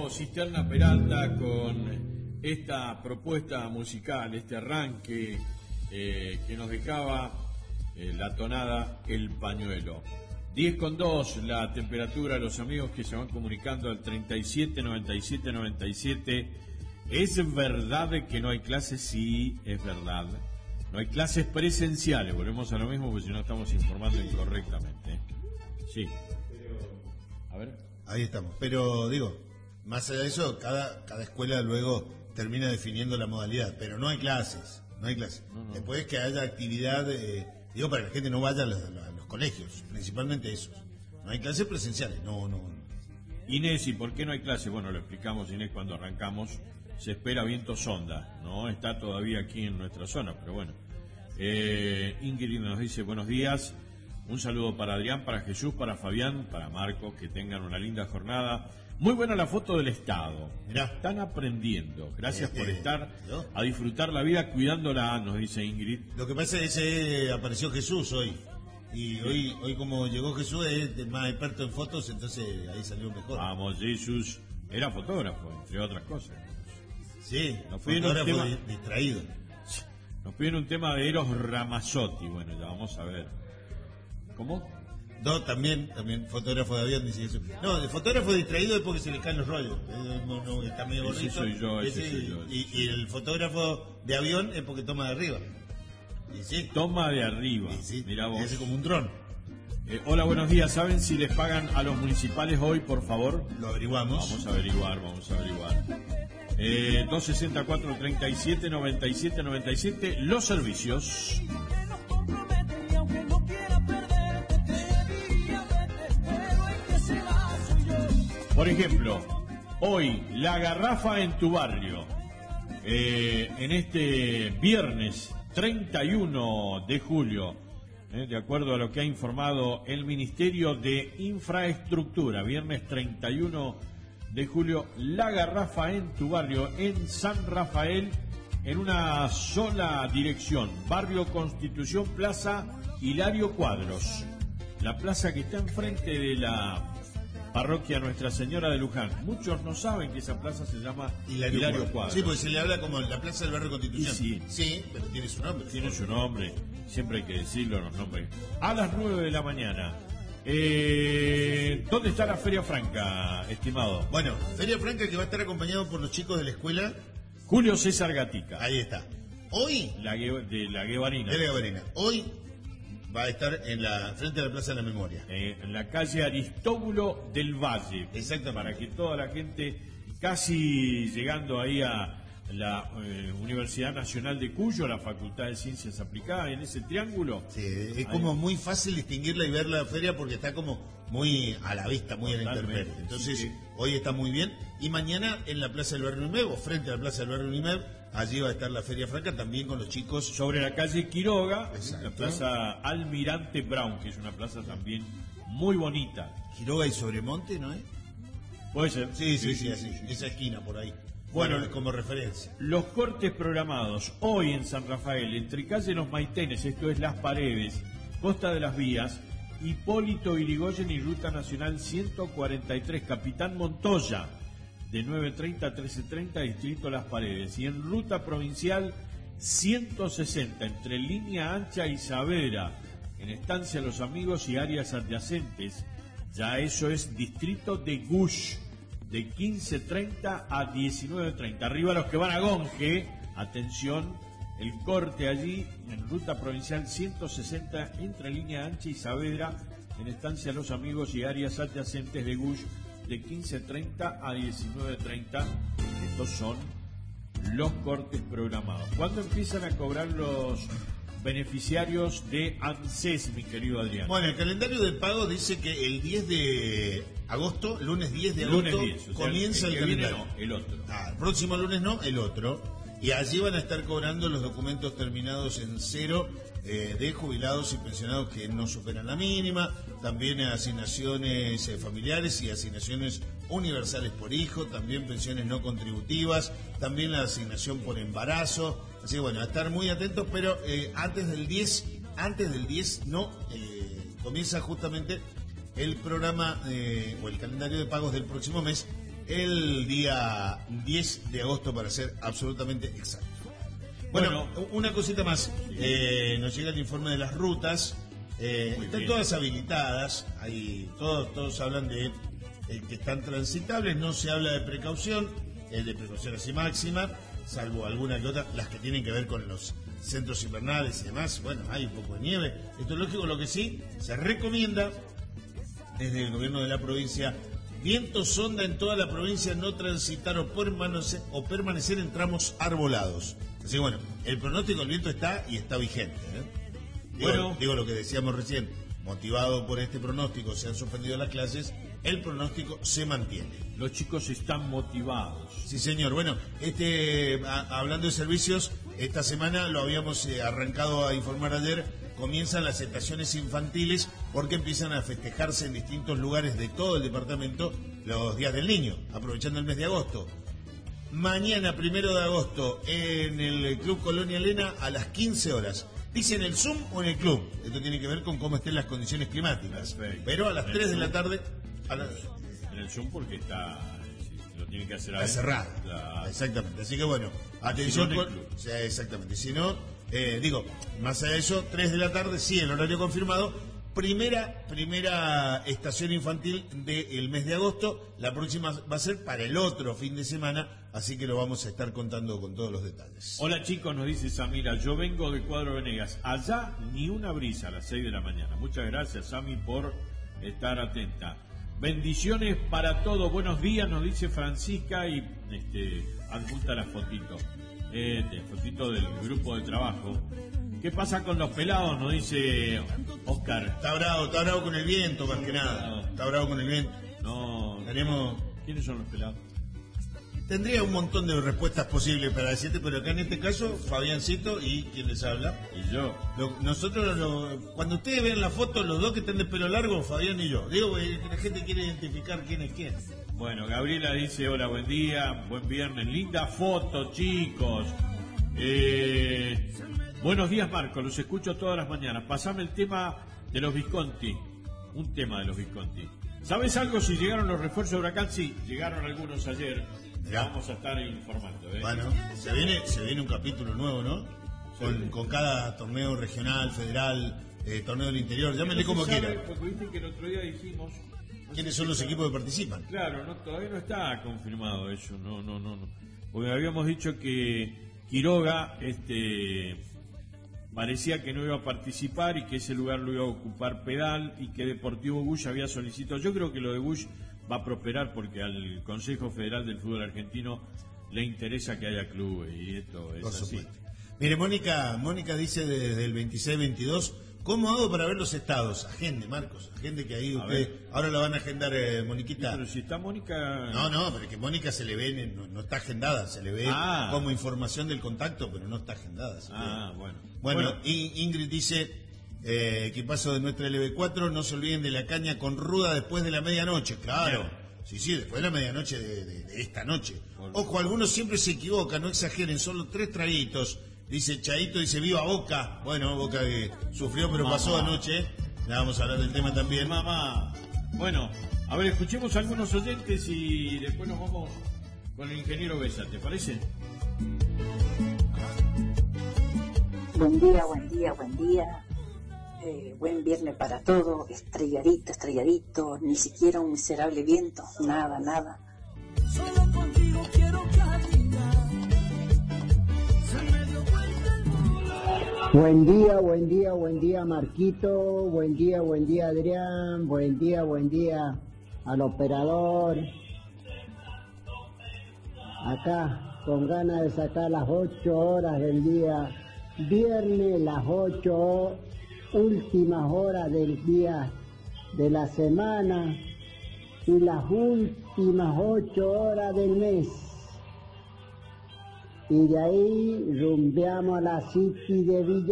Cisterna Peralta con esta propuesta musical, este arranque que nos dejaba la tonada El Pañuelo. 10,2 la temperatura, los amigos que se van comunicando al 37 97 97. ¿Es verdad que no hay clases? Sí, es verdad. No hay clases presenciales, volvemos a lo mismo porque si no estamos informando incorrectamente. Sí. A ver. Ahí estamos, pero digo, más allá de eso, cada escuela luego termina definiendo la modalidad, pero no hay clases, no. Después que haya actividad, digo, para que la gente no vaya a los colegios, principalmente esos. No hay clases presenciales, no. Inés, ¿y por qué no hay clases? Bueno, lo explicamos, Inés, cuando arrancamos. Se espera viento sonda, no está todavía aquí en nuestra zona, pero bueno. Ingrid nos dice buenos días, un saludo para Adrián, para Jesús, para Fabián, para Marcos, que tengan una linda jornada. Muy buena la foto del Estado. Mirá, están aprendiendo. Gracias por estar a disfrutar la vida cuidándola, nos dice Ingrid. Lo que pasa es que apareció Jesús hoy. Y hoy como llegó Jesús es el más experto en fotos, entonces ahí salió mejor. Vamos, Jesús. Era fotógrafo, entre otras cosas. Sí, fotógrafo distraído. Nos piden un tema de Eros Ramazzotti. Bueno, ya vamos a ver. ¿Cómo? No, también fotógrafo de avión dice eso. No, de fotógrafo distraído es porque se le caen los rollos. Está medio gordito. Ese soy yo. Y el fotógrafo de avión es porque toma de arriba. ¿Y sí? Toma de arriba. Sí, mirá vos. Es como un dron. Hola, buenos días. ¿Saben si les pagan a los municipales hoy, por favor? Lo averiguamos. Vamos a averiguar. 264 37 97 97. Los servicios. Por ejemplo, hoy la garrafa en tu barrio. En este viernes 31 de julio, de acuerdo a lo que ha informado el Ministerio de Infraestructura, viernes 31 de julio, la garrafa en tu barrio, en San Rafael, en una sola dirección, barrio Constitución, Plaza Hilario Cuadros, la plaza que está enfrente de la parroquia Nuestra Señora de Luján. Muchos no saben que esa plaza se llama Hilario Cuadros. Sí, porque se le habla como la plaza del barrio Constitución. Sí, pero tiene su nombre. Tiene su nombre, siempre hay que decirlo, los nombres. A las 9 de la mañana. ¿Dónde está la Feria Franca, estimado? Bueno, Feria Franca que va a estar acompañado por los chicos de la escuela Julio César Gatica. Ahí está. Hoy de la Guevarina. Hoy va a estar frente a la Plaza de la Memoria. En la calle Aristóbulo del Valle. Exactamente. Para que toda la gente, casi llegando ahí a la Universidad Nacional de Cuyo, la Facultad de Ciencias Aplicadas, en ese triángulo. Sí, es como muy fácil distinguirla y ver la feria porque está como muy a la vista, muy en la intemperie. Entonces, hoy está muy bien. Y mañana en la Plaza del Barrio Unimed, o frente a la Plaza del Barrio Unimed, allí va a estar la Feria Franca también con los chicos. Sobre la calle Quiroga, exacto, la Plaza Almirante Brown, que es una plaza también muy bonita. Quiroga y Sobremonte, ¿no es? Puede ser. Sí, así, esa esquina por ahí. Bueno, como referencia. Los cortes programados hoy en San Rafael, entre calle Los Maitenes, esto es Las Paredes, Costa de las Vías, Hipólito Yrigoyen y Ruta Nacional 143, Capitán Montoya, de 9:30 a 13:30, Distrito Las Paredes. Y en Ruta Provincial 160, entre Línea Ancha y Saavedra, en Estancia Los Amigos y áreas adyacentes. Ya eso es Distrito de Gush, de 15:30 a 19:30. Arriba los que van a Gonje, atención, el corte allí en Ruta Provincial 160 entre Línea Ancha y Saavedra, en Estancia Los Amigos y áreas adyacentes de Gush, de 15:30 a 19:30. Estos son los cortes programados. ¿Cuándo empiezan a cobrar los beneficiarios de ANSES, mi querido Adrián? Bueno, el calendario de pago dice que el 10 de agosto, lunes 10 de agosto, lunes 10, o sea, comienza el calendario. No, el otro. El próximo lunes no, el otro. Y allí van a estar cobrando los documentos terminados en 0 de jubilados y pensionados que no superan la mínima, también asignaciones familiares y asignaciones universales por hijo, también pensiones no contributivas, también la asignación por embarazo. Así que bueno, a estar muy atentos, pero antes del 10 no comienza justamente el programa o el calendario de pagos del próximo mes. el día 10 de agosto para ser absolutamente exacto. Bueno, una cosita más. Nos llega el informe de las rutas. Están todas habilitadas. Todos hablan de que están transitables. No se habla de precaución. De precaución así máxima, salvo alguna que otra, las que tienen que ver con los centros invernales y demás. Bueno, hay un poco de nieve. Esto es lógico. Lo que sí se recomienda desde el gobierno de la provincia: viento sonda en toda la provincia, no transitar o permanecer en tramos arbolados. Así que bueno, el pronóstico del viento está y está vigente. Digo lo que decíamos recién, motivado por este pronóstico se han suspendido las clases, el pronóstico se mantiene. Los chicos están motivados. Sí, señor. Bueno, hablando de servicios, esta semana lo habíamos arrancado a informar ayer, comienzan las estaciones infantiles porque empiezan a festejarse en distintos lugares de todo el departamento los días del niño, aprovechando el mes de agosto. Mañana, 1 de agosto, en el Club Colonia Elena a las 15 horas. Dice en el Zoom o en el club. Esto tiene que ver con cómo estén las condiciones climáticas. Perfecto. Pero a las 3 de la tarde... En el Zoom porque lo tienen que hacer ahí. Está cerrado. Exactamente. Así que bueno, atención. Si no sí, exactamente. Si no, más allá de eso, 3 de la tarde, sí, el horario confirmado. Primera estación infantil del mes de agosto. La próxima va a ser para el otro fin de semana, así que lo vamos a estar contando con todos los detalles. Hola chicos, nos dice Samira, yo vengo de Cuadro Venegas. Allá ni una brisa a las 6 de la mañana. Muchas gracias, Sami, por estar atenta. Bendiciones para todos. Buenos días, nos dice Francisca y adjunta la fotito. Fotito del grupo de trabajo. ¿Qué pasa con los pelados? Nos dice Oscar. Está bravo con el viento, más que nada. Está bravo con el viento. ¿Quiénes son los pelados? Tendría un montón de respuestas posibles para decirte, pero acá en este caso, Fabiancito y quien les habla. Y yo. Cuando ustedes ven la foto, los dos que están de pelo largo, Fabián y yo. Digo, la gente quiere identificar quién es quién. Bueno, Gabriela dice, hola, buen día, buen viernes. Linda foto, chicos. Buenos días, Marco, los escucho todas las mañanas. Pasame el tema de los Visconti. Un tema de los Visconti. ¿Sabes algo si llegaron los refuerzos de Huracán? Sí, llegaron algunos ayer. Vamos a estar informando. Bueno, se viene un capítulo nuevo, ¿no? Con cada torneo regional, federal, torneo del interior, llámenle como quieran. Porque viste que el otro día dijimos... ¿Quiénes son los equipos que participan? Claro, todavía no está confirmado eso, no. Porque habíamos dicho que Quiroga parecía que no iba a participar y que ese lugar lo iba a ocupar Pedal y que Deportivo Bush había solicitado. Yo creo que lo de Bush va a prosperar porque al Consejo Federal del Fútbol Argentino le interesa que haya clubes y esto es así. Mire, Mónica dice desde el 26-22, ¿cómo hago para ver los estados? Agende, Marcos, agende que ahí usted... Ahora la van a agendar, Moniquita. Pero si está Mónica... No, pero que Mónica se le ve, no está agendada, se le ve como información del contacto, pero no está agendada. Bueno, Ingrid dice... equipazo de nuestra LB4, no se olviden de la caña con ruda después de la medianoche. Claro, sí, después de la medianoche de esta noche. Ojo, algunos siempre se equivocan, no exageren, solo 3 traguitos. Dice Chaito, dice viva Boca. Bueno, Boca que sufrió pero pasó anoche. Ya vamos a hablar del tema también. Mamá. Bueno, a ver, escuchemos a algunos oyentes y después nos vamos con el ingeniero Besa, ¿te parece? Buen día. Buen viernes para todos, estrelladito, ni siquiera un miserable viento, nada. Solo contigo quiero caminar. Se me dio vuelta el mundo. Buen día Marquito, buen día Adrián, buen día al operador. Acá con ganas de sacar las 8 horas del día, viernes las 8 últimas horas del día de la semana y las últimas 8 horas del mes, y de ahí rumbeamos a la City de Villa